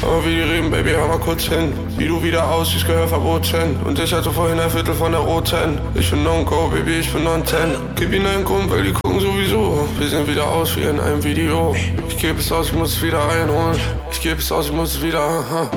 mal wie die reden, Baby, hör mal kurz hin. Wie du wieder aussiehst, gehör verboten. Und ich hatte vorhin ein Viertel von der Roten. Ich bin non-go, Baby, ich bin non-ten. Gib ihnen einen Grund, weil die gucken sowieso. Wir sehen wieder aus wie in einem Video. Ich geb es aus, ich muss es wieder einholen. Ich geb es aus, ich muss es wieder, aha.